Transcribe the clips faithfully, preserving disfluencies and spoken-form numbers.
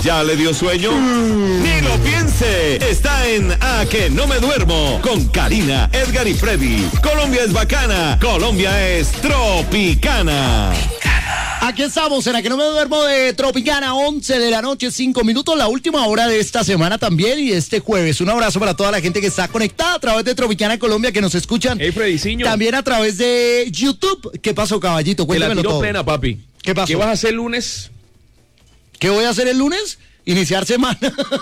¿Ya le dio sueño? Mm. Ni lo piense. Está en A Que No Me Duermo con Karina, Edgar y Freddy. Colombia es bacana. Colombia es tropicana. Aquí estamos en A Que No Me Duermo de Tropicana, once de la noche, cinco minutos, la última hora de esta semana también y este jueves. Un abrazo para toda la gente que está conectada a través de Tropicana Colombia, que nos escuchan. Hey, Frediciño. También a través de YouTube. ¿Qué pasó, caballito? Cuéntamelo todo. Te la tiro plena, papi. ¿Qué pasó? ¿Qué vas a hacer el lunes? ¿Qué voy a hacer el lunes? Iniciar semana.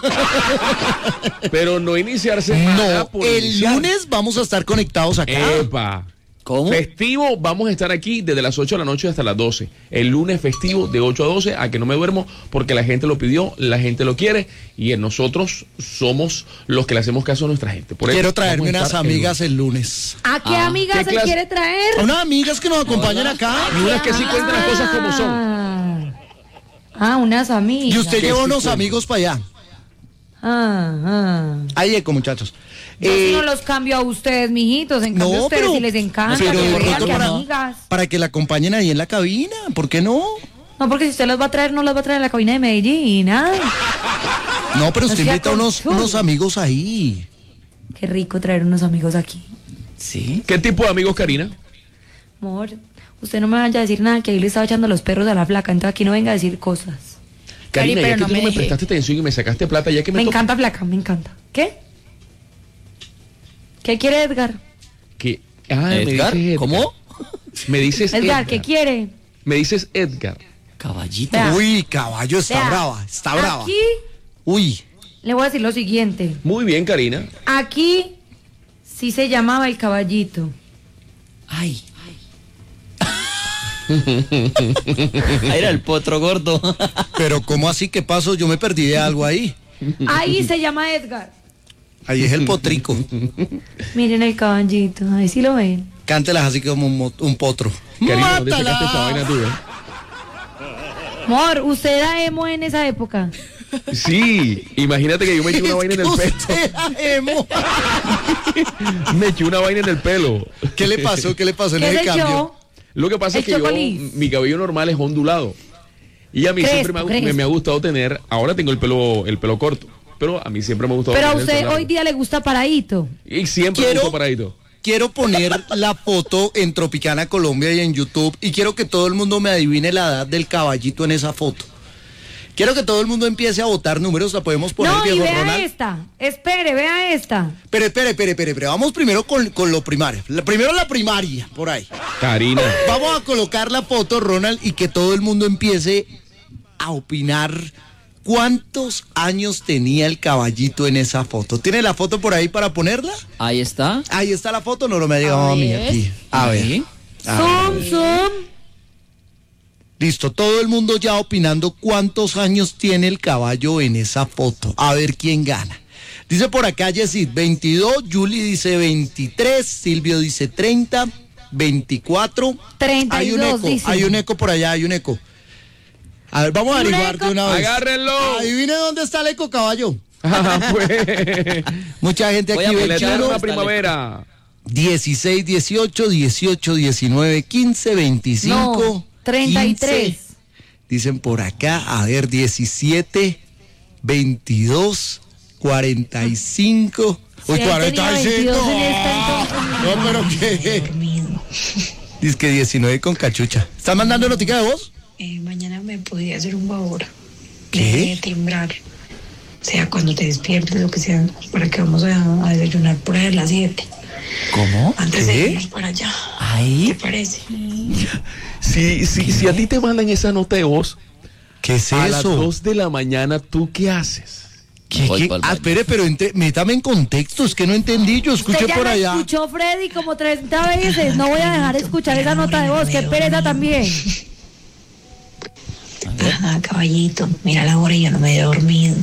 Pero no iniciar semana. No, por el iniciar. Lunes vamos a estar conectados acá. Epa. ¿Cómo? Festivo, vamos a estar aquí desde las ocho de la noche hasta las doce. El lunes festivo de ocho a doce, a que no me duermo, porque la gente lo pidió, la gente lo quiere, y nosotros somos los que le hacemos caso a nuestra gente. Por Quiero traerme unas amigas el lunes. ¿A qué ah, amigas ¿qué se clase? quiere traer? A unas amigas que nos acompañan acá. Y unas que sí cuentan las cosas como son. Ah, unas amigas. Y usted lleva sí unos cuenta? amigos para allá. Ah, ah. Ahí eco, muchachos. Yo eh, si no los cambio a ustedes, mijitos. En cambio, no, a ustedes pero, si les encanta. Pero que que para, amigas. para que la acompañen ahí en la cabina. ¿Por qué no? No, porque si usted los va a traer, no los va a traer a la cabina de Medellín. ¿Ah? No, pero usted invita a unos, unos amigos ahí. Qué rico traer unos amigos aquí. ¿Sí? ¿Qué tipo de amigos, Karina? Amor, usted no me vaya a decir nada, que ahí le estaba echando los perros a la flaca. Entonces aquí no venga a decir cosas. Karina, Cari, ya que no tú me, no me prestaste atención y me sacaste plata, ya que me Me to... encanta flaca, me encanta. ¿Qué? ¿Qué quiere Edgar? ¿Qué? Ah, ¿Edgar? Me dices Edgar. ¿Cómo? Me dices Edgar. Edgar, ¿qué quiere? Me dices Edgar. Caballito. Vea. Uy, caballo, está Vea. brava, está brava. Aquí Uy. Le voy a decir lo siguiente. Muy bien, Karina. Aquí sí se llamaba el caballito. Ay. Era el potro gordo. Pero ¿cómo así? ¿Qué pasó? Yo me perdí de algo ahí. Ahí se llama Edgar. Ahí es el potrico. Miren el caballito, ahí sí lo ven. Cántelas así como un, un potro. Karina, ¿dónde sacaste esta vaina tú, eh? Amor, ¿usted era emo en esa época? Sí, imagínate que yo me eché una vaina en el pelo. Emo. Me eché una vaina en el pelo. ¿Qué le pasó? ¿Qué le pasó en ¿Qué el cambio? Lo que pasa es que yo, mi cabello normal es ondulado. Y a mí Crespo, siempre me ha, me, me ha gustado tener, ahora tengo el pelo, el pelo corto, pero a mí siempre me ha gustado Pero tener. Pero a usted hoy día le gusta paradito. Y siempre quiero, me gusta paradito. Quiero poner la foto en Tropicana Colombia y en YouTube y quiero que todo el mundo me adivine la edad del caballito en esa foto. Quiero que todo el mundo empiece a votar números, la podemos poner, no, viejo y vea Ronald. esta, espere, vea esta. Pero espere, espere, espere, espere, vamos primero con, con lo primario. La, primero la primaria, por ahí. Karina. Vamos a colocar la foto, Ronald, y que todo el mundo empiece a opinar cuántos años tenía el caballito en esa foto. ¿Tiene la foto por ahí para ponerla? Ahí está. Ahí está la foto, no, no me ha llegado a mí aquí. A ver. A zoom, ver. zoom. Listo, todo el mundo ya opinando cuántos años tiene el caballo en esa foto. A ver quién gana. Dice por acá Yesid, veintidós, Julie dice veintitrés, Silvio dice treinta, veinticuatro. treinta y dos, hay un eco, dice. hay un eco por allá, hay un eco. A ver, vamos a averiguar de una vez. Agárrenlo. Adivine dónde está el eco, caballo. Ah, pues. Mucha gente Voy aquí. veintiuno, una primavera. dieciséis, dieciocho, dieciocho, diecinueve, quince, veinticinco. No. treinta y tres. quince, dicen por acá, a ver, diecisiete, veintidós, cuarenta y cinco. Uy, cuarenta y cinco. No, pero qué. Dice que diecinueve con cachucha. ¿Están mandando notica de voz? Eh, mañana me podría hacer un favor. ¿Qué? De timbrar. O sea, cuando te despiertes, lo que sea, para que vamos a, a desayunar por ahí a las siete. ¿Cómo? Antes ¿Qué? de irnos para allá. ¿Ahí? ¿Te parece? Si, si, si a ti te mandan esa nota de voz, ¿qué es a eso? las dos de la mañana, ¿tú qué haces? ¿Qué, qué? Ah, espere, pero entre, métame en contexto, es que no entendí, yo escuché ya por allá. Escuchó Freddy como treinta veces, no voy a dejar de escuchar esa nota de voz, qué pereza también. Ajá, caballito, mira la hora y yo no me he dormido.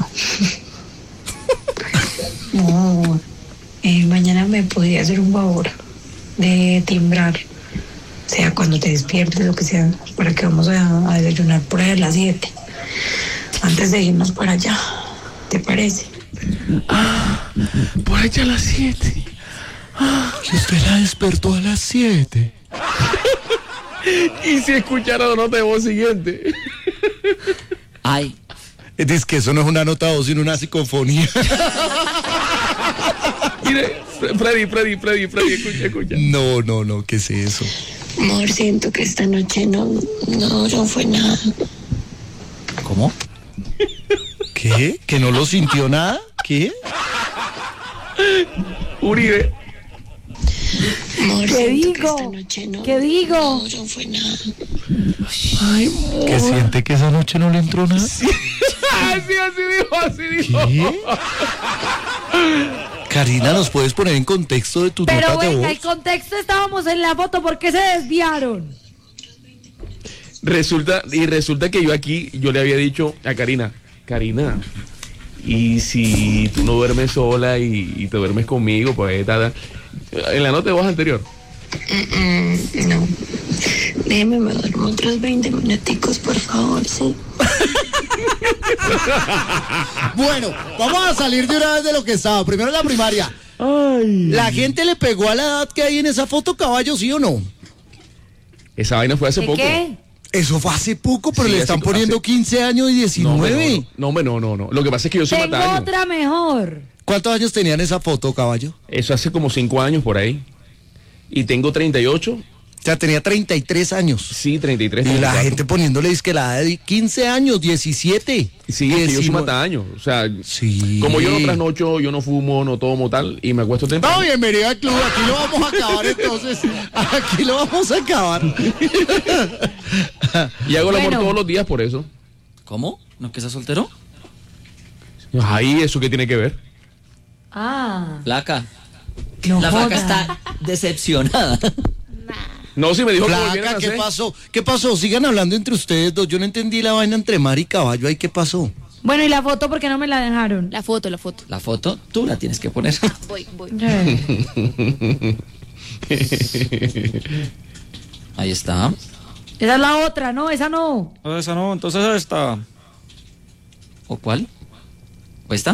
No, eh, mañana me podría hacer un favor de timbrar. O sea, cuando te despiertes, lo que sea, para que vamos a, a desayunar por ahí a las siete. Antes de irnos para allá. ¿Te parece? Ah, por allá a las siete. Ah, que usted la despertó a las siete. Y si escuchara la nota de voz siguiente. Ay. Es que eso no es una nota de voz, sino una psicofonía. Mire, Freddy, Freddy, Freddy, Freddy, escucha, escucha. No, no, no, ¿qué es eso? Amor, siento que esta noche no, no, no fue nada. ¿Cómo? ¿Qué? ¿Que no lo sintió nada? ¿Qué? Uribe. Amor, ¿Qué siento digo? que esta noche no, ¿Qué digo? no, no fue nada. Ay, ¿Que siente que esa noche no le entró nada? sí, así, así dijo, así dijo. ¿Qué? Karina, ¿nos puedes poner en contexto de tus Pero notas de venga, voz? el contexto estábamos en la foto, ¿por qué se desviaron? Resulta, y resulta que yo aquí, yo le había dicho a Karina, Karina, y si tú no duermes sola y, y te duermes conmigo, pues, tada, en la nota de voz anterior. Mm, mm, no. Déjeme, me duermo otros veinte minuticos, por favor, sí. Bueno, vamos a salir de una vez de lo que estaba. Primero la primaria. Ay. ¿La gente le pegó a la edad que hay en esa foto, caballo, sí o no? Esa vaina fue hace ¿De poco. qué? Eso fue hace poco, pero Sí, le hace- están poniendo hace- quince años y No, hombre, diecinueve. no, no, hombre, no, no, no. Lo que pasa es que yo soy Tengo mataño. otra mejor. ¿Cuántos años tenían esa foto, caballo? Eso hace como cinco años por ahí. Y tengo treinta y ocho. O sea, tenía treinta y tres años. Sí, treinta y tres. Y la treinta y cuatro. gente poniéndole disque la edad de quince años, diecisiete. Sí, es que yo soy diecinueve. mataño. O sea, Sí. como yo no trasnocho, yo no fumo, no tomo tal, y me acuesto temprano. No, bienvenido al club. Aquí lo vamos a acabar entonces. Aquí lo vamos a acabar. Y hago el amor Bueno. todos los días por eso. ¿Cómo? ¿No que estás soltero? Ay, ¿eso qué tiene que ver? Ah, Flaca. no La flaca joda. está decepcionada. No, si me dijo que volvieran Flaca, a ¿qué hacer. pasó? ¿Qué pasó? Sigan hablando entre ustedes dos. Yo no entendí la vaina entre mar y caballo. ¿Ahí qué pasó? Bueno, ¿y la foto por qué no me la dejaron? La foto, la foto. La foto tú la tienes que poner. Voy, voy. Eh, Ahí está. Esa es la otra, no, esa no. Esa no, entonces esta. ¿O cuál? ¿O esta?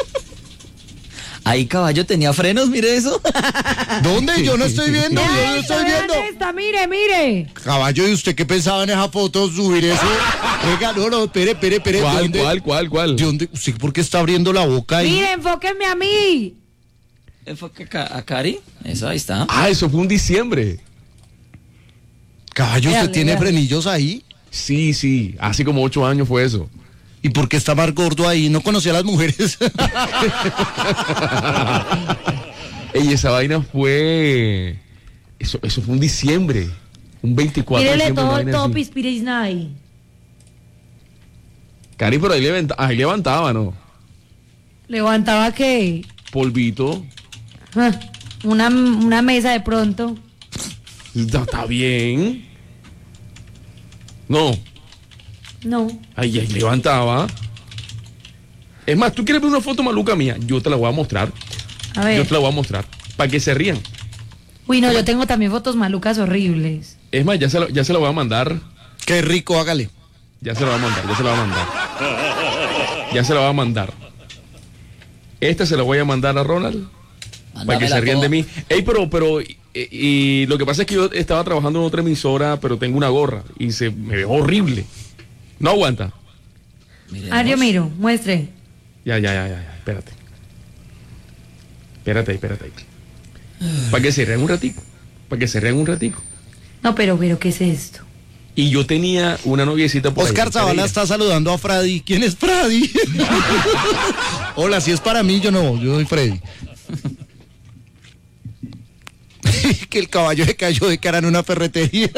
Ahí caballo tenía frenos, mire eso. ¿Dónde? Yo no estoy viendo. Yo no Vean estoy esta, viendo. vean esta, mire, mire. Caballo, ¿y usted qué pensaba en esa foto? ¿Subir eso? Venga, no, no, espere, espere, espere. ¿De ¿Cuál, dónde- cuál, cuál, cuál? ¿De dónde? ¿Usted por qué está abriendo la boca ahí? Mire, enfóquenme a mí. Enfoque ca- a Cari. Eso, ahí está. Ah, eso fue un diciembre. Caballo, ¿usted Véale, tiene véale. frenillos ahí? Sí, sí, hace como ocho años fue eso. ¿Y por qué está más gordo ahí? ¿No conocía a las mujeres? Ey, esa vaina fue... Eso, eso fue un diciembre. Un veinticuatro de Mírele diciembre. una todo, vaina todo así. pispirisna ahí. Cari, pero ahí, levanta- ahí levantaba, ¿no? Levantaba que Polvito. ah, una, una mesa de pronto. Está, está bien. No. No. Ahí, ahí levantaba. Es más, ¿tú quieres ver una foto maluca mía? Yo te la voy a mostrar. A Yo ver. te la voy a mostrar. Para que se rían. Uy, no, yo tengo también fotos malucas horribles. Es más, ya se la, ya se la voy a mandar. Qué rico, hágale. Ya se la va a mandar, ya se la va a mandar. Ya se la va a mandar. Esta se la voy a mandar a Ronald. Para que Mándamela se rían toda. de mí. Ey, pero, pero, y, y lo que pasa es que yo estaba trabajando en otra emisora, pero tengo una gorra y se me ve horrible. No aguanta. Miremos. Ah, yo miro, muestre. Ya, ya, ya, ya, ya, espérate. Espérate ahí, espérate ahí. Para que se rían un ratico. Para que se rían un ratico. No, pero, pero, ¿qué es esto? Y yo tenía una noviecita por ahí, Oscar Zavala Pereira. está saludando a Freddy. ¿Quién es Freddy? Hola, si es para mí, yo no, yo soy Freddy. Que el caballo se cayó de cara en una ferretería.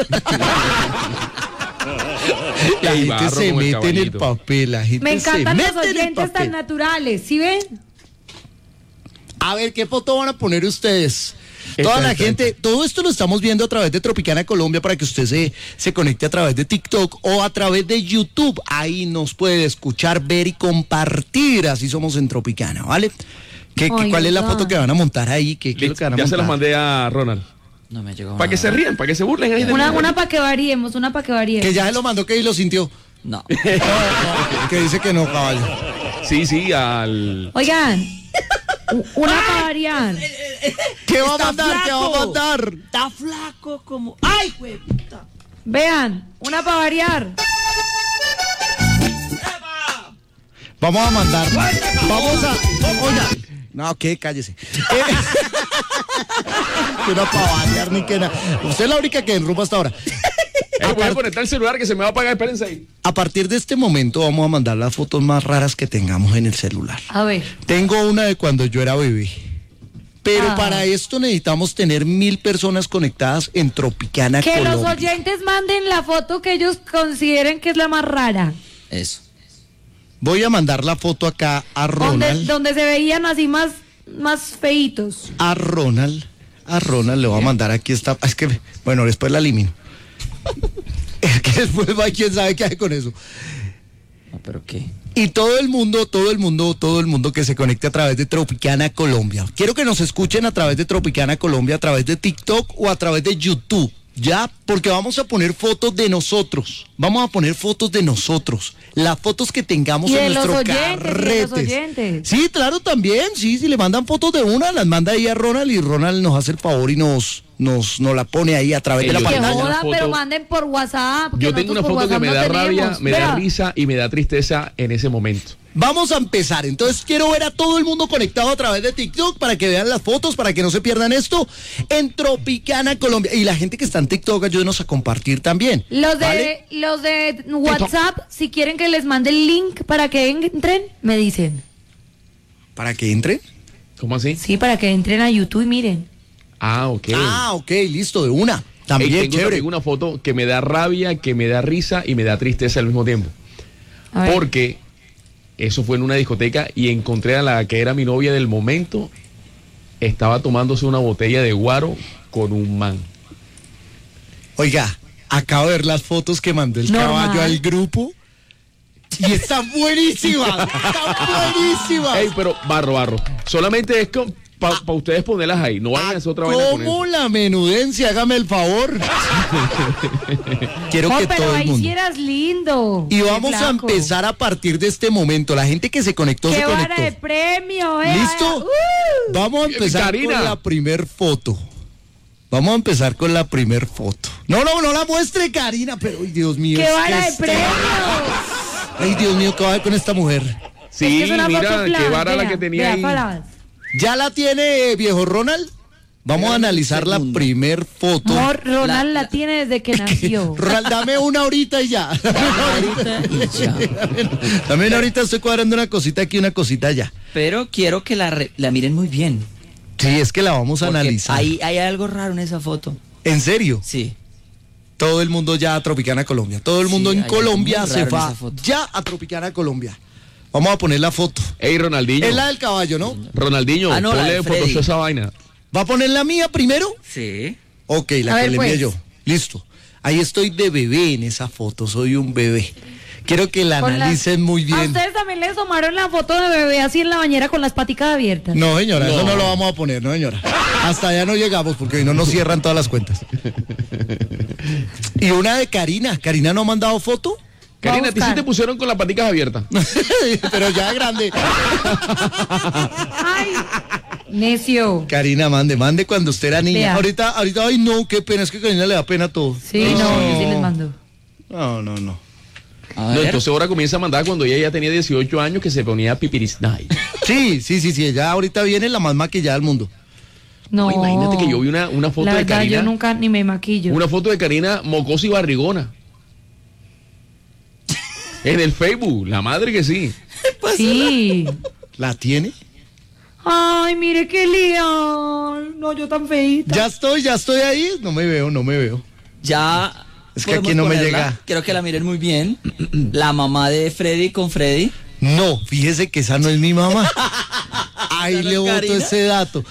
La Ey, gente barro se como el mete en el caballito. papel. La gente Me encantan se los mete en el oyentes papel. tan naturales, ¿sí ven? A ver, ¿qué foto van a poner ustedes? Esta, Toda la esta, gente, esta. todo esto lo estamos viendo a través de Tropicana Colombia para que usted se, se conecte a través de TikTok o a través de YouTube. Ahí nos puede escuchar, ver y compartir. Así somos en Tropicana, ¿vale? ¿Qué, qué- Ay, ¿Cuál es la verdad. foto que van a montar ahí? ¿Qué, qué es lo Listo, que van a ya se las montar? mandé a Ronald. No me llegó Para que nada. se rían, para que se burlen ahí de Una, mí. una para que variemos, una para que variemos. Que ya se lo mandó que ahí lo sintió. No. Que dice que no, caballo. Sí, sí, al... Oigan, u- una para variar. ¿Qué va a Está mandar? ¿Qué va a flaco. mandar? Está flaco como. ¡Ay, güey! puta! Vean, una para variar. Vamos a mandar. Vamos a. Oiga. No, ¿qué? Cállese. Eh, que no para bañar ni que nada. Usted es la única que enrumba hasta ahora. Ey, voy a conectar el celular que se me va a apagar, espérense ahí. A partir de este momento vamos a mandar las fotos más raras que tengamos en el celular. A ver. Tengo una de cuando yo era bebé. Pero Ah. para esto necesitamos tener mil personas conectadas en Tropicana, Que Colombia. los oyentes manden la foto que ellos consideren que es la más rara. Eso. Voy a mandar la foto acá a Donde, Ronald. donde se veían así más, más feitos. A Ronald. A Ronald le voy a mandar aquí esta. Es que, bueno, después la elimino. Es que después va quién sabe qué hay con eso. No, pero qué. Y todo el mundo, todo el mundo, todo el mundo que se conecte a través de Tropicana Colombia. Quiero que nos escuchen a través de Tropicana Colombia, a través de TikTok o a través de YouTube. Ya, porque vamos a poner fotos de nosotros. Vamos a poner fotos de nosotros. Las fotos que tengamos Y de en los nuestro oyentes, y de los carretes. oyentes. Sí, claro, también. Sí, si le mandan fotos de una, las manda ahí a Ronald y Ronald nos hace el favor y nos, nos, nos la pone ahí a través Ey, de la yo Que tengo pantalla. una jodan, foto- pero manden por WhatsApp. que Yo tengo una nosotros por foto que WhatsApp me no da rabia, tenemos. me da Vea. risa y me da tristeza en ese momento. Vamos a empezar, entonces quiero ver a todo el mundo conectado a través de TikTok para que vean las fotos, para que no se pierdan esto en Tropicana Colombia. Y la gente que está en TikTok, ayúdenos a compartir también. Los de, ¿vale? los de WhatsApp, si quieren que les mande el link para que entren, me dicen. Para que entren. ¿Cómo así? Sí, para que entren a YouTube y miren. Ah, ok. Ah, ok, listo, de una. Ey, También, tengo chévere. también una foto que me da rabia, que me da risa y me da tristeza al mismo tiempo. A ver. Porque eso fue en una discoteca y encontré a la que era mi novia del momento. Estaba tomándose una botella de guaro con un man. Oiga, acabo de ver las fotos que mandó el Normal. caballo al grupo. Y están buenísimas. Están buenísimas. Ey, pero barro, barro. Solamente es para ustedes ponerlas ahí. No vayan a hacer otra vaina con ¿Cómo eso. la menudencia? Hágame el favor. Quiero Oh, que pero todo el ahí mundo. sí eras lindo. Y Qué vamos a flaco. empezar a partir de este momento. La gente que se conectó, ¡Qué se vara conectó. de premio! Eh, ¿Listo? Uh. Vamos a empezar Karina. con la primer foto. Vamos a empezar con la primer foto. No, no, no la muestre, Karina, pero ay, Dios mío. ¡Qué es que vara de este- premio! Ay, Dios mío, ¿qué va a hacer con esta mujer? Sí, Es que es una mira, foto qué plan, vara la vea, que tenía vea, ahí. para. ¿Ya la tiene, viejo Ronald? Vamos a Espérame un analizar la segundo. primer foto. No, Ronald La- la, la- tiene desde que nació. Ronald, dame una horita y ya. Ahorita y ya. Dame una horita, estoy cuadrando una cosita aquí, una cosita allá. Pero quiero que la, re- la miren muy bien. Sí, es que la vamos a porque analizar. Ahí hay algo raro en esa foto. ¿En serio? Sí. Todo el mundo ya a Tropicana Colombia. Todo el Sí, mundo en hay algo Colombia muy se raro en va esa foto. ya a Tropicana Colombia. Vamos a poner la foto. Ey, Ronaldinho. Es la del caballo, ¿no? Ronaldinho, Ah, no, la ponle de Freddy. Photoshop esa vaina. ¿Va a poner la mía primero? Sí. Ok, la A que ver, le envié pues. yo. Listo. Ahí estoy de bebé en esa foto, soy un bebé. Quiero que la Con las- analicen muy ¿A bien. ustedes también les tomaron la foto de bebé así en la bañera con las paticas abiertas? No, señora, eso No. no lo vamos a poner, no, señora. Hasta allá no llegamos porque hoy no nos cierran todas las cuentas. Y una de Karina. ¿Karina no ha mandado foto? Karina, ¿a ti sí buscar. te pusieron con las paticas abiertas? Pero ya grande. ¡Ay! Necio. Karina, mande, mande cuando usted era niña. Vea. Ahorita, ahorita, ay no, qué pena, es que a Karina le da pena todo. Sí, no, yo sí les mando. No, no, no. A No, ver. entonces ahora comienza a mandar cuando ella ya tenía dieciocho años que se ponía pipiris night. Sí, sí, sí, sí, ella ahorita viene la más maquillada del mundo. No. Imagínate que yo vi una, una foto La de verdad, Karina. yo nunca ni me maquillo. Una foto de Karina mocosa y barrigona. En el Facebook, la madre que sí. Sí. ¿La tiene? Ay, mire qué lía. No, yo tan feita. Ya estoy, ya estoy ahí. No me veo, no me veo. Ya. Es que podemos aquí no me ponerla. llega. Quiero que la miren muy bien. La mamá de Freddy con Freddy. No, fíjese que esa no es mi mamá. Ahí ¿Esa no le es boto Karina? ese dato.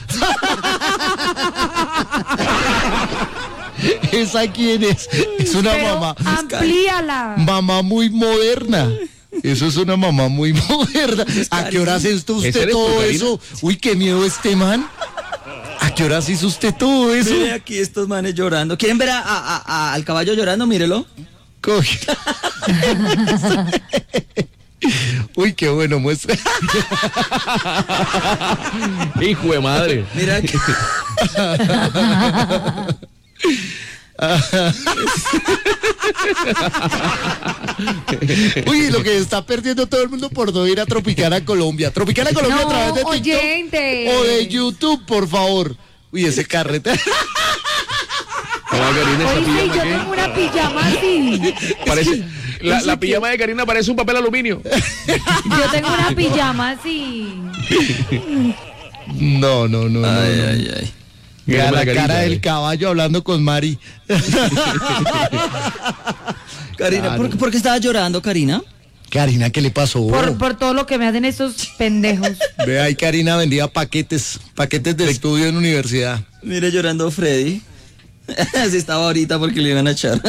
¿Esa quién es? Es una Pero mamá. amplíala. Mamá muy moderna. Eso es una mamá muy moderna. ¿A qué horas hizo ¿Ese usted eres tú, todo Karina? eso? Uy, qué miedo este man. ¿A qué horas hizo usted todo eso? Mire aquí estos manes llorando. ¿Quieren ver a, a- a- al caballo llorando? Mírelo. Coge. Uy, qué bueno muestra. Hijo de madre. Mira aquí. Uy, lo que está perdiendo todo el mundo por no ir a Tropicana Colombia. Tropicana Colombia No, a través de TikTok oyente. o de YouTube, por favor. Uy, ese carrete. Hola, Karina, esa Oye, sí, pijama yo qué? tengo una pijama así. Parece, la, la pijama de Karina parece un papel aluminio. Yo tengo una pijama así. No, no, no, no. Ay, no. ay, ay. Mira Mírame la carita, cara del eh. caballo hablando con Mari. Karina, Claro. ¿por, qué- ¿por qué estabas llorando, Karina? Karina, ¿qué le pasó? Por, por todo lo que me hacen estos pendejos. Ve ahí, Karina vendía paquetes, paquetes de estudio en universidad. Mire llorando Freddy. Así estaba ahorita porque le iban a echar.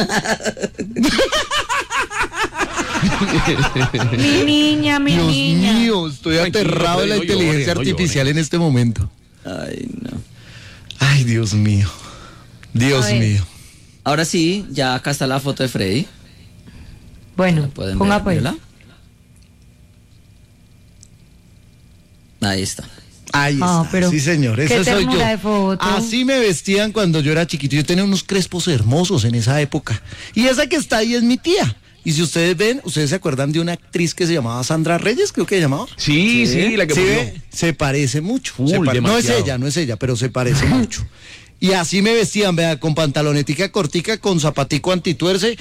Mi niña, mi Dios niña. mío, estoy Tranquilo, aterrado de la Freddy, no inteligencia llores, no artificial en este momento. Ay, no. Ay, Dios mío. Dios A ver. mío. Ahora sí, ya acá está la foto de Freddy. Bueno, ¿Pueden ponga ver, pues. mírala? Ahí está. Ahí Ah, está. pero Sí, señor, qué ese soy yo. ternura de foto. Así me vestían cuando yo era chiquito. Yo tenía unos crespos hermosos en esa época. Y esa que está ahí es mi tía. Y si ustedes ven, ustedes se acuerdan de una actriz que se llamaba Sandra Reyes, creo que se llamaba. Sí, sí, la que ¿Sí murió. ve? Se parece mucho. Full, Se pare- no es demasiado. ella, no es ella, pero se parece mucho. Y así me vestían, vea, con pantalonetica cortica, con zapatico antituerce.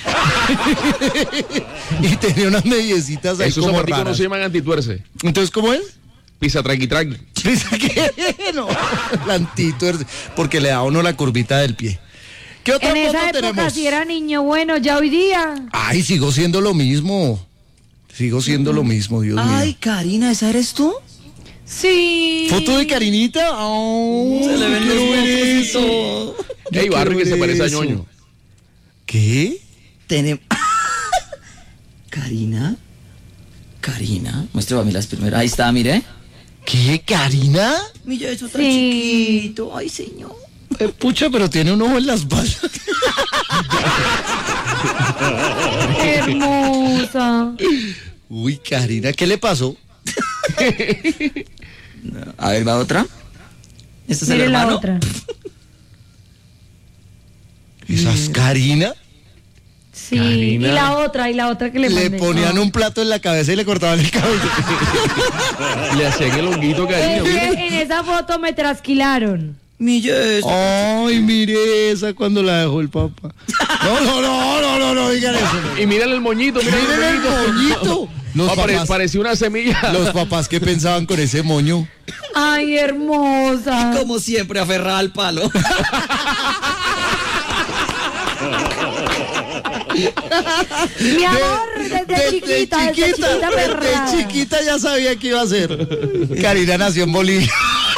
Y tenía unas mediecitas ahí Esos como zapaticos no raras. se llaman antituerce. Entonces, ¿cómo es? Pisa traqui traqui. Dice que no, la antituerce, porque le da a uno la curvita del pie. ¿Qué otra En foto esa época, tenemos? si era niño bueno, ya hoy día. Ay, sigo siendo lo mismo. Sigo siendo lo mismo, Dios Ay, mío. Karina, ¿esa eres tú? Sí. ¿Foto de Karinita? Oh, Se le ven los quiero ver ojos y eso. todo. Yo Ey, Barry, que quiero se ver parece a eso. ñoño. ¿Qué? Tenemos. Karina. Karina. Muestre a mí las primeras. Ahí está, mire. ¿Qué, Karina? Mira, eso tan Sí. chiquito. Ay, señor. Eh, pucha, pero tiene un ojo en la espalda. Hermosa. Uy, Karina, ¿qué le pasó? A ver, va otra. Este es el Mire la hermano. otra. ¿Esa es Karina? Sí. Karina. Y la otra, y la otra que le Le mandé. ponían No. un plato en la cabeza y le cortaban el cabello. Le hacían el honguito, cariño. Es que en esa foto me trasquilaron. Mira eso. Ay, mire esa cuando la dejó el papá. No, no, no, no, no, no digan eso. Y mírale el moñito, mírale Miren el el moñito. moñito. Los Ah, pare- papás, parecía una semilla. los papás que pensaban con ese moño. Ay, hermosa. Como siempre, aferrada al palo. Mi amor, desde, chiquita, desde chiquita, desde perrada. chiquita ya sabía que iba a ser. Karina nació en Bolivia.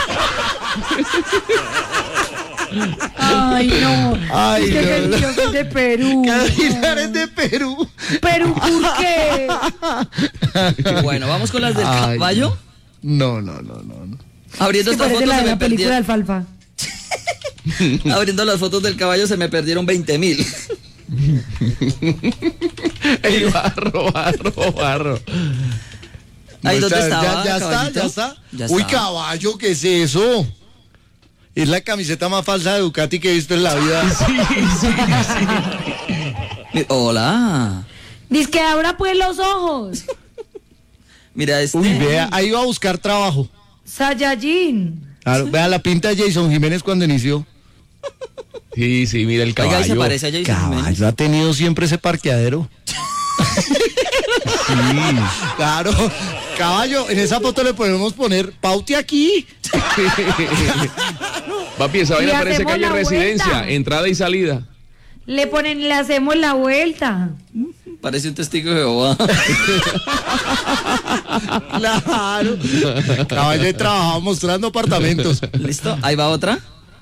Ay, no. Ay, es que no, el no. mío es de Perú. Karina eres de Perú. ¿Perú por qué? Bueno, vamos con las del Ay, caballo. No, no, no, no, no. Abriendo Que estas parece fotos la se de me la película de perdieron. Alfalfa. Abriendo las fotos del caballo se me perdieron veinte mil. Ey, barro, barro, barro. Ahí No dónde está, estaba, Ya, ya está, caballito. ya está. Ya Uy, está. caballo, ¿qué es eso? Es la camiseta más falsa de Ducati que he visto en la vida. Mi- Hola. Dice que abra pues los ojos. Mira este. Uy, vea, ahí iba a buscar trabajo. Saiyajin. Claro, vea la pinta de Jason Jiménez cuando inició. Sí, sí, mira el Oiga, caballo. ahí se parece a Jason Jiménez. Caballo ha tenido siempre ese parqueadero. Sí, claro. Caballo, en esa foto le podemos poner paute aquí. Papi, esa Y vaina parece hacemos calle la residencia, vuelta. entrada y salida. Le ponen, le hacemos la vuelta. Parece un testigo de Jehová. Claro. Caballo he trabajado mostrando apartamentos. ¿Listo? Ahí va otra.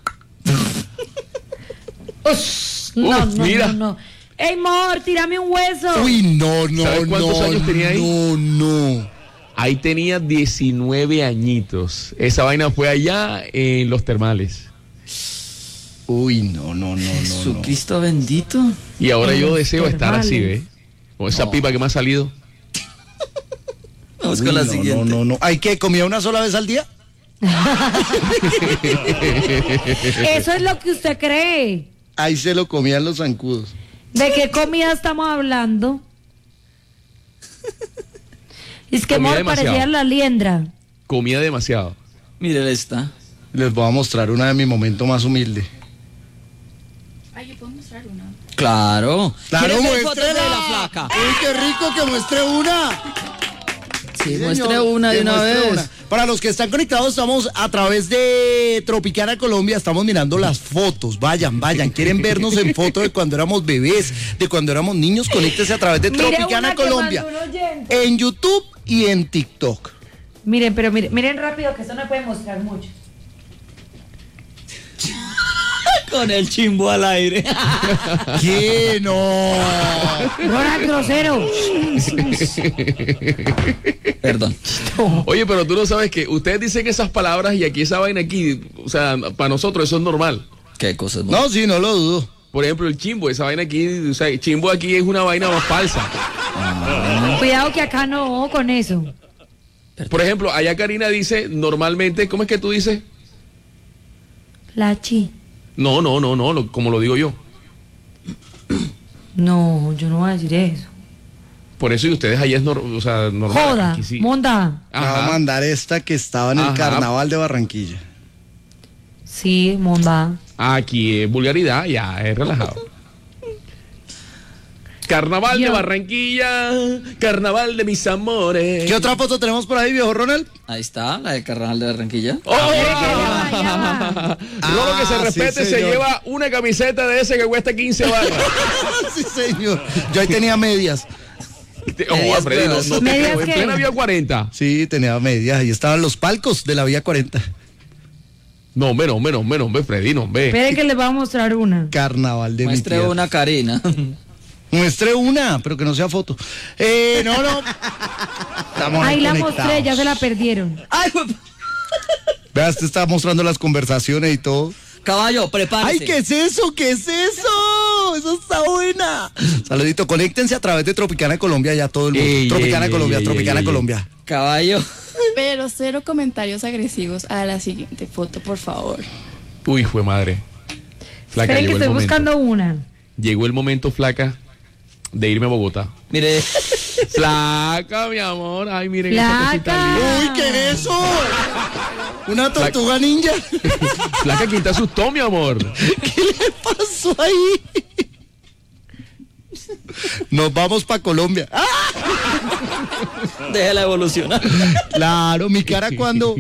Ush, no, Uf, no, mira. no, no. Ey, amor, tírame un hueso. Uy, no, no, ¿Sabes cuántos no, años tenía ahí? No, no. Ahí tenía diecinueve añitos. Esa vaina fue allá en los termales. Uy, no, no, no, no, no. Jesucristo bendito. Y ahora En yo los deseo estar así, termales. ¿ves? Con esa pipa que me ha salido. Vamos Uy, con la no, siguiente. No, no, no. ¿Hay que comía una sola vez al día? Eso es lo que usted cree. ahí se lo comían los zancudos. ¿De qué comida estamos hablando? Es que Comía amor demasiado. parecía la liendra. Comía demasiado. Mire esta. Les voy a mostrar una de mi momento más humilde. Ay, yo puedo mostrar una. Claro. Claro, ¿Quieren ver fotos muéstrela. de la flaca? Uy, qué rico que muestre una. Sí, Sí, muestre señor, una de que una muestre vez. una. Para los que están conectados, estamos a través de Tropicana Colombia, estamos mirando las fotos. Vayan, vayan, quieren vernos en fotos de cuando éramos bebés, de cuando éramos niños, conéctese a través de Mire Tropicana una que Colombia, mandó un oyente. en YouTube y en TikTok. Miren, pero miren, miren rápido que esto no puede mostrar mucho. Con el chimbo al aire. ¿Qué? No. Ronald grosero. Perdón. Oye, pero tú no sabes que ustedes dicen esas palabras y aquí esa vaina aquí, o sea, para nosotros eso es normal. ¿Qué cosas? No, sí, no lo dudo. Por ejemplo, el chimbo, esa vaina aquí, o sea, el chimbo aquí es una vaina más falsa. Cuidado que acá no con eso. Por ejemplo, allá Karina dice normalmente, ¿cómo es que tú dices? La chi. No, no, no, no, lo- como lo digo yo. No, yo no voy a decir eso. Por eso y ustedes allá es nor- o sea, normal. Joda, aquí sí. monda. Me va a Ajá. mandar esta que estaba en el Ajá. carnaval de Barranquilla. Sí, monda. Aquí es vulgaridad, ya es relajado. Carnaval de Yo. Barranquilla, carnaval de mis amores. ¿Qué otra foto tenemos por ahí, viejo Ronald? Ahí está, la del Carnaval de Barranquilla. ¡Oh! ya Rolo que se Ah, respete sí, se señor. lleva una camiseta de ese que cuesta quince barras. Sí, señor. Yo ahí tenía medias. Te- oh, Medias Freddy, no, pruebas. no te ¿Medias creo, en qué? plena vía cuarenta. Sí, tenía medias. Ahí estaban los palcos de la Vía cuarenta. No, menos, menos, menos, hombre, Freddy, no, hombre. Espere que les voy a mostrar una. Carnaval de mi Muestre tierra. una Karina. Muestre una, pero que no sea foto. Eh, no, no. Estamos Ahí la conectados. mostré, ya se la perdieron. Ay, güey. Vea, usted está mostrando las conversaciones y todo. Caballo, prepárese. ¡Ay, qué es eso! ¿Qué es eso? ¡Eso está buena! Saludito, conéctense a través de Tropicana Colombia, ya todo el mundo. Ey, Tropicana ey, Colombia, ey, Tropicana ey, ey. Colombia. Caballo. Pero cero comentarios agresivos a la siguiente foto, por favor. Uy, fue madre. Flaca, Esperen que llegó el estoy momento. buscando una. Llegó el momento, flaca, de irme a Bogotá. Mire, Flaca, mi amor. Ay, miren esa Flaca. cosita linda. ¡Uy, qué es eso! ¿Una tortuga ninja? Flaca, ¿quién te asustó, mi amor? ¿Qué le pasó ahí? Nos vamos para Colombia. ¡Ah! déjela evolucionar. Claro, mi cara cuando...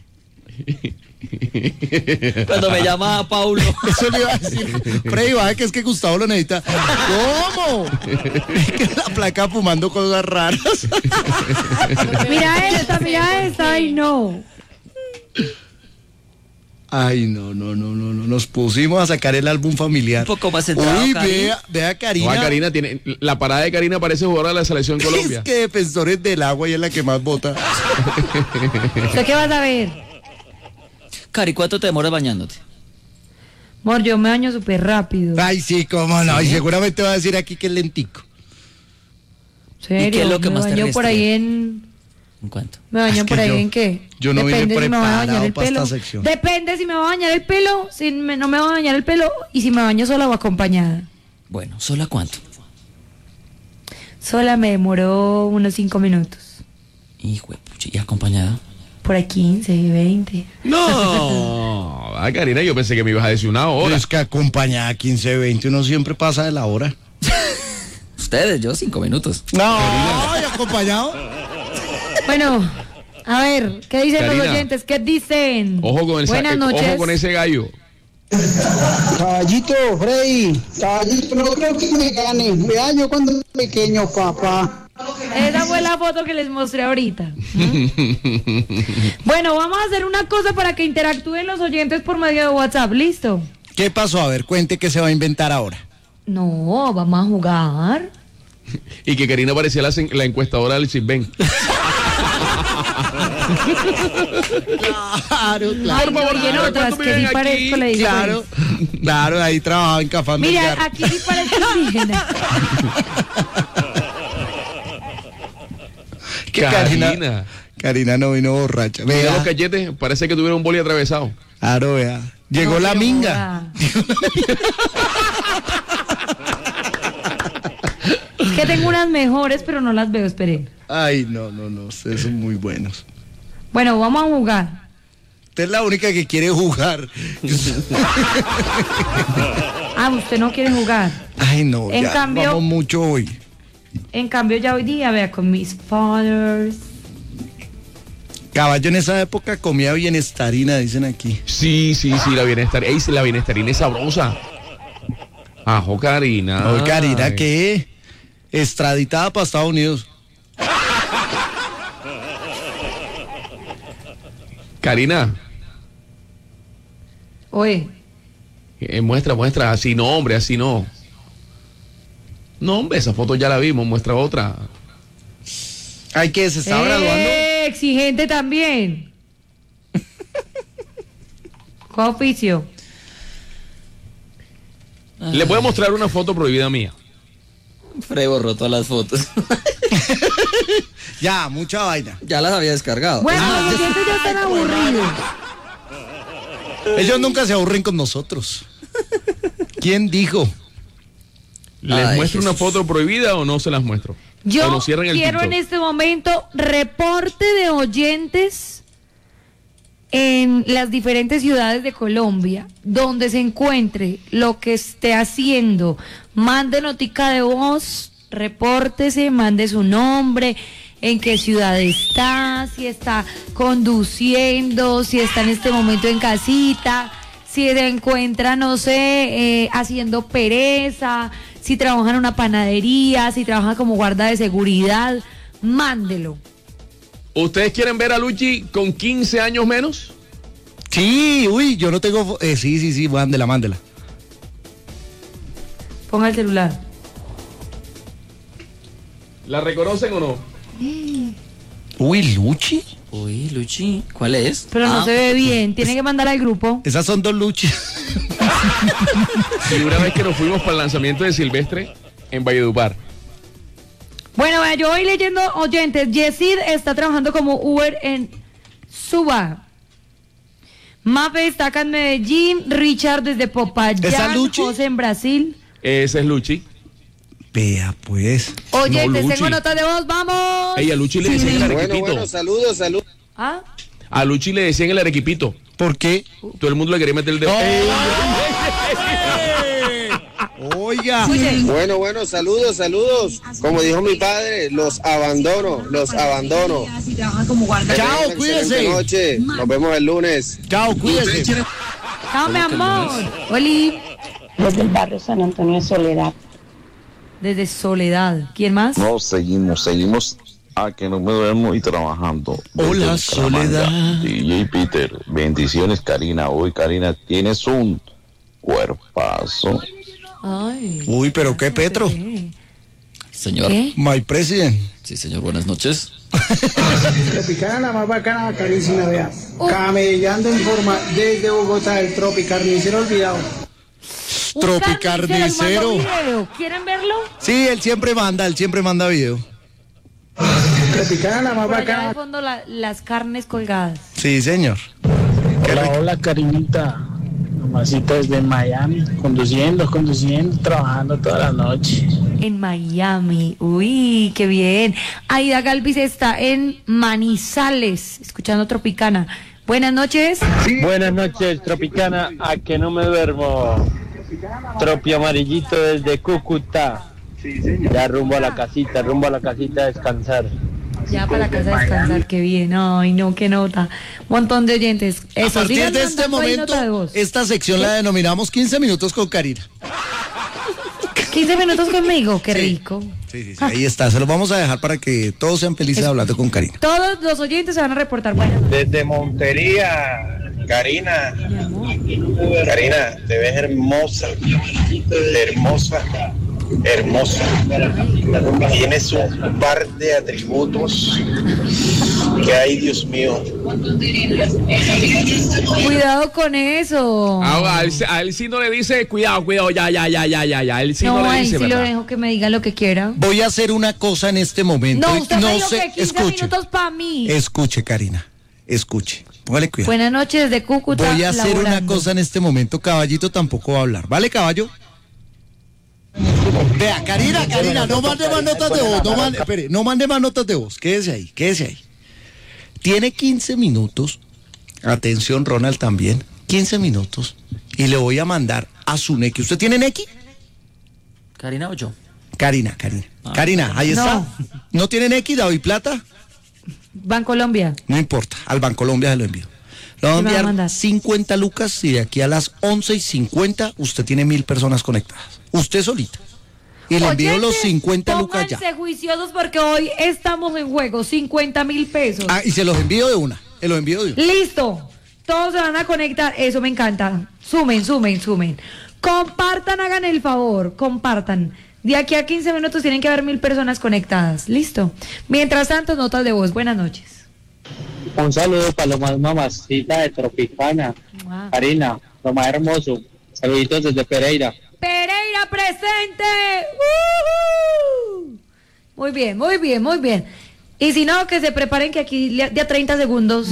Cuando me llama Paulo. Eso le iba a decir. Freddy, baja que es que Gustavo lo necesita. ¿Cómo? Es que la placa fumando cosas raras. Mira esta, mira esta. Ay, no. Ay, no, no, no, no, no. Nos pusimos a sacar el álbum familiar. Un poco más centrado, Uy, Karina. vea, vea a Karina. No, Karina tiene, la parada de Karina parece jugadora de la selección Colombia. Es que Defensores del Agua y es la que más vota. ¿Usted qué vas a ver? Cari, ¿cuánto te demoras bañándote? Amor, yo me baño súper rápido. Ay, sí, cómo no. Y seguramente va a decir aquí que es lentico. ¿Serio? ¿Y qué es lo que me más te baño por restringe? ahí en... ¿En cuánto? ¿Me baño Es que por ahí yo- en qué? yo no vine Depende si me voy a bañar preparado el para esta pelo. sección. Depende si me voy a bañar el pelo, si me- no me voy a bañar el pelo y si me baño sola o acompañada. Bueno, ¿sola cuánto? Sola me demoró unos cinco minutos. Hijo de pucha, ¿y acompañada? Por ahí quince, veinte. No, ay, Karina, yo pensé que me ibas a decir una hora. Es que acompañada quince, veinte, uno siempre pasa de la hora. Ustedes, yo cinco minutos. No, ¿y acompañado? Bueno, a ver, ¿qué dicen los Karina. oyentes? ¿Qué dicen? Ojo con, esa- Buenas eh, noches. ojo con ese gallo. Caballito, Freddy, caballito, no creo que me gane. Vea, yo cuando era pequeño, papá. Esa fue la foto que les mostré ahorita. ¿Mm? Bueno, vamos a hacer una cosa para que interactúen los oyentes por medio de WhatsApp. ¿Listo? ¿Qué pasó? A ver, cuente qué se va a inventar ahora. No, vamos a jugar. Y que Karina parecía la, la encuestadora del Chisben. Claro, Ay, Por favor, no, y en Karina, otras ¿cuánto que sí viven parezco, aquí? le digo. Claro, claro, ahí trabajaba en Cafán del Mira, Garro. aquí sí parezco indígena. Que Karina, Karina. Karina no vino borracha. Mira Vea, los cachetes, parece que tuviera un boli atravesado. claro, vea. Llegó No, la pero minga. Es que tengo unas mejores, pero no las veo, espere. Ay, no, no, no, ustedes son muy buenos. Bueno, vamos a jugar. Usted es la única que quiere jugar. Ah, usted no quiere jugar. Ay, no, En ya cambio- vamos mucho hoy. En cambio, ya hoy día, vea, con mis fathers. Caballo en esa época comía bienestarina, dicen aquí. Sí, sí, sí, la bienestar. Ey, la bienestarina es sabrosa. Ajo, Karina. Oye, Karina, ¿qué? Extraditada para Estados Unidos. Karina, Oye, eh, muestra, muestra. Así no, hombre, así no. No, hombre, esa foto ya la vimos. Muestra otra. Ay, que se está graduando. eh, exigente también. ¿Cuál oficio? Le voy a mostrar una foto prohibida mía. Frey borró todas las fotos. Ya, mucha vaina. Ya las había descargado. Bueno, los oyentes ya están aburridos. Ellos nunca se aburren con nosotros. ¿Quién dijo? ¿Les Ay, muestro una Jesús. foto prohibida o no se las muestro? O Yo nos cierran el quiero en TikTok. este momento reporte de oyentes en las diferentes ciudades de Colombia, donde se encuentre lo que esté haciendo. Mande notica de voz, repórtese, mande su nombre, en qué ciudad está, si está conduciendo, si está en este momento en casita, si se encuentra, no sé, eh, haciendo pereza, si trabaja en una panadería, si trabaja como guarda de seguridad, mándelo. ¿Ustedes quieren ver a Luchi con quince años menos? Sí, uy, yo no tengo... fo- Eh, sí, sí, sí, mándela, mándela. Ponga el celular. ¿La reconocen o no? Uy, Luchi. Uy, Luchi, ¿cuál es? Pero no Ah, se ve bien, tiene que mandar al grupo. Esas son dos Luchis. Y una vez que nos fuimos para el lanzamiento de Silvestre en Valledupar. Bueno, vea, yo voy leyendo oyentes. Yesid está trabajando como Uber en Suba. Mafe está acá en Medellín. Richard desde ¿Esa Popayán. Luchi? José en Brasil. Ese es Luchi. Vea, pues. Oyentes, Luchi. tengo notas de voz, vamos. Ey, a Luchi le decían el Bueno, arequipito. bueno, saludos, saludos. ¿Ah? A Luchi le decían el arequipito. ¿Por qué? Todo el mundo le quería meter el dedo. Oiga. Escuchen. Bueno, bueno, saludos, saludos. Como dijo mi padre, los abandono, los abandono. Chao, Excelente cuídese. noche. Nos vemos el lunes. Chao, cuídese. Chao, mi amor. Oli. Desde el barrio San Antonio de Soledad. Desde Soledad. ¿Quién más? No, seguimos, seguimos a que no me duermo y trabajando. Hola, Desde Bucaramanga, Soledad. D J Peter, bendiciones, Karina. Hoy, Karina, tienes un cuerpazo. Ay. Uy, pero qué Petro. Señor. ¿Qué? My president. Sí, señor, buenas noches. Tropicana, la más bacana, carísima, vea. Camellando en forma desde Bogotá, el tropicarnicero olvidado. Un Tropicarnicero. carnicero, les mando video. ¿Quieren verlo? Sí, él siempre manda, él siempre manda video. Tropicana, la más Por allá de bacana. fondo la- las carnes colgadas. Sí, señor. Qué Hola, rico. hola, Karinita. Mamacita desde Miami, conduciendo, conduciendo, trabajando toda la noche. En Miami. Uy, qué bien. Aida Galvis está en Manizales, escuchando Tropicana. Buenas noches. Buenas noches, Tropicana, a que no me duermo. Tropi amarillito desde Cúcuta. Ya rumbo a la casita, rumbo a la casita a descansar. Ya para casa a descansar, qué bien. Ay, no, qué nota. Montón de oyentes. A Eso, partir sigan de este mandando ahí nota de momento, voz. esta sección la denominamos quince minutos con Karina. quince minutos conmigo, qué Sí. rico. Sí, sí, sí, ahí está. Se los vamos a dejar para que todos sean felices hablando con Karina. Todos los oyentes se van a reportar. Buenas noches. Desde Montería, Karina. Mi amor. Karina, te ves hermosa, hermosa, hermosa. Tienes un par de atributos que hay, Dios mío. Cuidado con eso. Ah, a, él, a él sí no le dice, cuidado, cuidado, ya, ya, ya, ya, ya, ya. Él sí no, No, le ahí dice, sí lo ¿verdad? dejo que me diga lo que quiera. Voy a hacer una cosa en este momento. No, usted me dijo sé, que quince escuche, minutos para mí. escuche, Karina, escuche. Póngale cuidado. Buenas noches desde Cúcuta. Voy a hacer laborando. una cosa en este momento. Caballito tampoco va a hablar. ¿Vale, caballo? Vea, Karina, Karina, no mande más notas de voz. No mande, espere, no mande más notas de voz. Quédese ahí, quédese ahí. Tiene quince minutos. Atención, Ronald, también. quince minutos. Y le voy a mandar a su Nequi. ¿Usted tiene Nequi? ¿Karina o yo? Karina, Karina. Ah, Karina, ahí no. está. ¿No tiene Nequi, David Plata? Bancolombia. No importa, al Bancolombia se lo envío. Le voy a enviar va a mandar? cincuenta lucas y de aquí a las once y cincuenta usted tiene mil personas conectadas. Usted solita. Y le envío los cincuenta lucas ya. Pónganse juiciosos porque hoy estamos en juego, cincuenta mil pesos. Ah, y se los envío de una. Se los envío de una. Listo. Todos se van a conectar. Eso me encanta. Sumen, sumen, sumen. Compartan, hagan el favor. Compartan. De aquí a quince minutos tienen que haber mil personas conectadas. Listo. Mientras tanto, notas de voz. Buenas noches. Un saludo para lo más mamacita de Tropicana. Wow. Karina, lo más hermoso. Saluditos desde Pereira. Pereira presente. ¡Uh-huh! Muy bien, muy bien, muy bien. Y si no, que se preparen que aquí de a treinta segundos.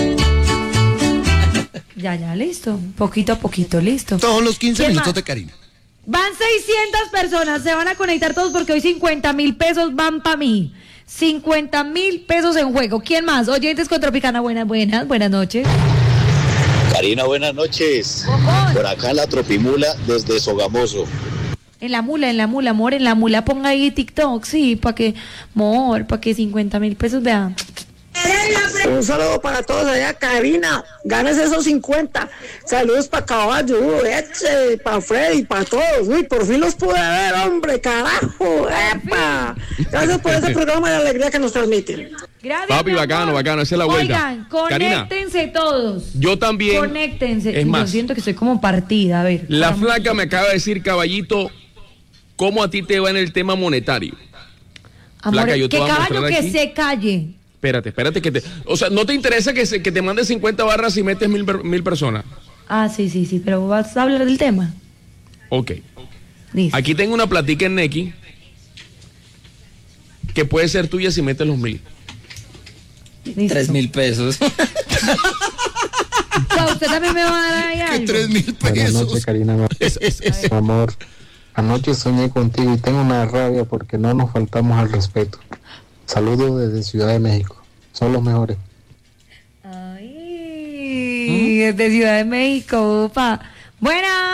Ya, ya, listo. Poquito a poquito, listo. Todos los quince ¿Quién minutos más? de Karina. Van seiscientas personas, se van a conectar todos porque hoy cincuenta mil pesos van para mí. cincuenta mil pesos en juego. ¿Quién más? Oyentes con Tropicana, buenas, buenas, buenas noches. Karina, buenas noches. Bocón. Por acá la Tropimula desde Sogamoso. En la mula, en la mula, amor, en la mula ponga ahí TikTok, sí, para que, amor, para que cincuenta mil pesos vean. Un saludo para todos allá, Karina. Ganes esos cincuenta. Saludos para Caballo, Eche, para Freddy, para todos. Uy, por fin los pude ver, hombre, carajo. ¡Epa! Gracias por ese programa de alegría que nos transmiten. Gracias. Papi, bacano, bacano, esa es la vuelta. Oigan, conéctense Karina, todos. yo también. Conéctense. Es más, yo siento que estoy como partida, a ver. La vamos. flaca me acaba de decir, caballito, ¿cómo a ti te va en el tema monetario? Amor, Flaca, yo te que voy a caballo mostrar que aquí. se calle. Espérate, espérate que te... O sea, ¿no te interesa que, se, que te mande cincuenta barras y metes mil, per- mil personas? Ah, sí, sí, sí, pero vas a hablar del tema. Ok. Listo. Aquí tengo una platica en Nequi que puede ser tuya si metes los mil. Listo. Tres mil pesos. O sea, usted también me va a dar ahí algo. Tres mil Buenas noches, pesos. Karina. Es- es- es- Amor, anoche soñé contigo y tengo una rabia porque no nos faltamos al respeto. Saludos desde Ciudad de México. Son los mejores. Ay, es de Ciudad de México, opa. Buenas.